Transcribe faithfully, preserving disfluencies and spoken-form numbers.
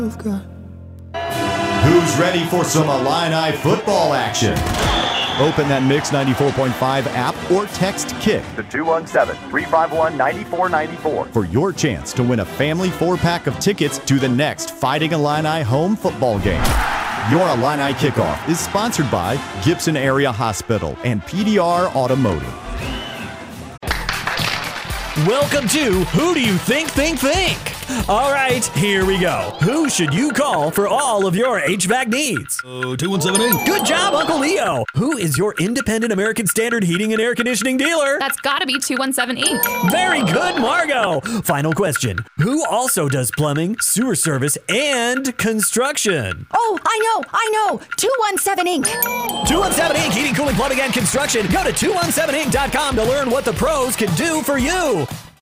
of God. Who's ready for some Illini football action? Open that Mix ninety-four point five app or text KICK to two one seven, three five one, nine four nine four for your chance to win a family four-pack of tickets to the next Fighting Illini home football game. Your Illini Kickoff is sponsored by Gibson Area Hospital and P D R Automotive. Welcome to Who Do You Think Think Think? All right, here we go. Who should you call for all of your H V A C needs? Oh, two one seven eight. Good job, Uncle Leo. Who is your independent American Standard heating and air conditioning dealer? That's gotta be two one seven Incorporated. Very good, Margot. Final question. Who also does plumbing, sewer service, and construction? Oh, I know, I know. two one seven Incorporated. two one seven Incorporated, heating, cooling, plumbing, and construction. Go to two one seven inc dot com to learn what the pros can do for you.